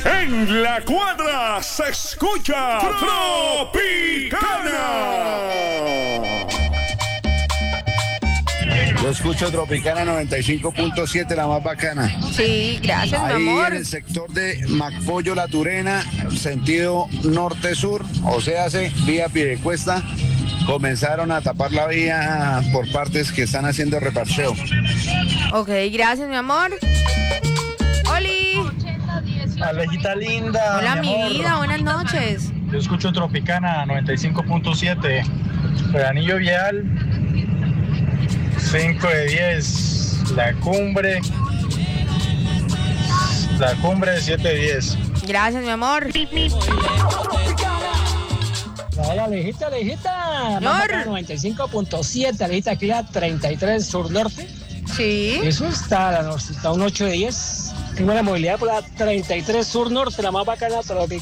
En la cuadra se escucha Tropicana. Yo escucho Tropicana 95.7, la más bacana. Sí, gracias, mi Ahí amor. en el sector de Macpollo La Turena, sentido norte-sur, o sea, vía Piedecuesta, comenzaron a tapar la vía por partes que están haciendo reparcheo. Ok, gracias, mi amor. Oli. Alejita linda. Hola, mi vida, buenas noches. Yo escucho Tropicana 95.7. Anillo vial 5 de 10. La cumbre 7 de 10. Gracias, mi amor. Hola, Alejita. Señor. 95.7, Alejita, aquí la 33 Sur Norte. Sí. Eso está un 8 de 10. Tengo la movilidad por la 33 Sur Norte, la más bacana, Tropicana.